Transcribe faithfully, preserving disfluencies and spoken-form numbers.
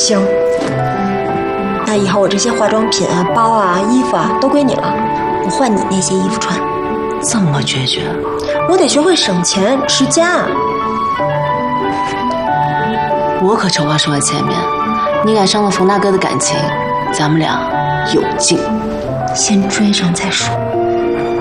行，那以后我这些化妆品啊、包啊、衣服啊都归你了，我换你那些衣服穿。 这么决绝？ 我得学会省钱持家。 我可丑话说在前面，你敢伤了冯大哥的感情，咱们俩有劲。 先追上再说。